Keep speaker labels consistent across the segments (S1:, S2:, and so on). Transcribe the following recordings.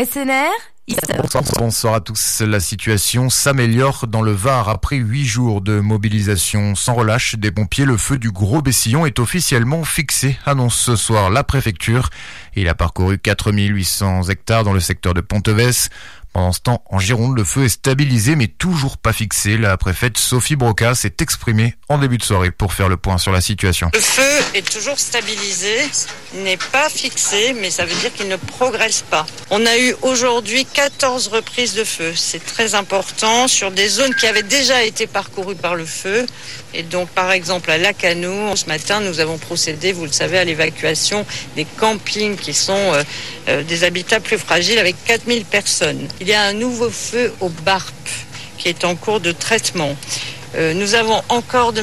S1: SNR,
S2: Bonsoir à tous. La situation s'améliore dans le Var après 8 jours de mobilisation sans relâche des pompiers. Le feu du Gros Bessillon est officiellement fixé, annonce ce soir la préfecture. Il a parcouru 4800 hectares dans le secteur de Ponteves. Pendant ce temps, en Gironde, le feu est stabilisé mais toujours pas fixé. La préfète Sophie Broca s'est exprimée en début de soirée pour faire le point sur la situation.
S3: Le feu est toujours stabilisé, n'est pas fixé, mais ça veut dire qu'il ne progresse pas. On a eu aujourd'hui 14 reprises de feu. C'est très important sur des zones qui avaient déjà été parcourues par le feu. Et donc, par exemple, à Lacanau, ce matin, nous avons procédé, vous le savez, à l'évacuation des campings qui sont des habitats plus fragiles avec 4000 personnes. Il y a un nouveau feu au Barp qui est en cours de traitement. Nous avons encore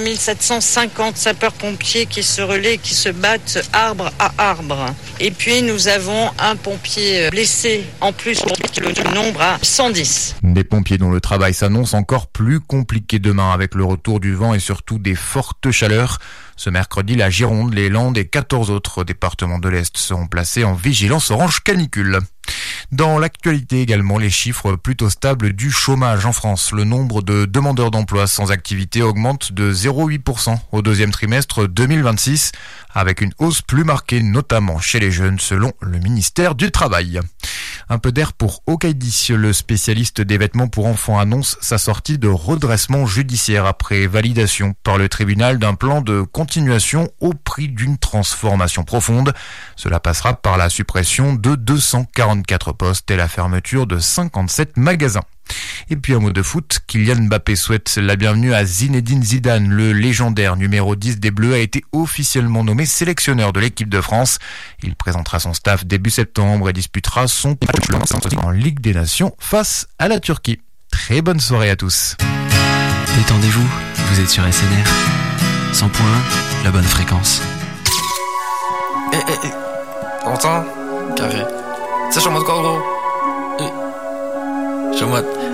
S3: 2750 sapeurs-pompiers qui se relaient, qui se battent arbre à arbre. Et puis nous avons un pompier blessé en plus, le nombre à 110.
S2: Des pompiers dont le travail s'annonce encore plus compliqué demain avec le retour du vent et surtout des fortes chaleurs. Ce mercredi, la Gironde, les Landes et 14 autres départements de l'Est seront placés en vigilance orange canicule. Dans l'actualité également, les chiffres plutôt stables du chômage en France. Le nombre de demandeurs d'emploi sans activité augmente de 0,8% au deuxième trimestre 2026, avec une hausse plus marquée notamment chez les jeunes selon le ministère du Travail. Un peu d'air pour Okaidi, le spécialiste des vêtements pour enfants annonce sa sortie de redressement judiciaire après validation par le tribunal d'un plan de continuation au prix d'une transformation profonde. Cela passera par la suppression de 244 postes et la fermeture de 57 magasins. Et puis un mot de foot, Kylian Mbappé souhaite la bienvenue à Zinedine Zidane. Le légendaire numéro 10 des Bleus a été officiellement nommé sélectionneur de l'équipe de France. Il présentera son staff début septembre et disputera son match en Ligue des Nations face à la Turquie. Très bonne soirée à tous.
S4: Détendez-vous, vous êtes sur SNR. 100.1, la bonne fréquence.
S5: T'entends? Carré. Ça, je suis en mode quoi, gros? Je suis en mode...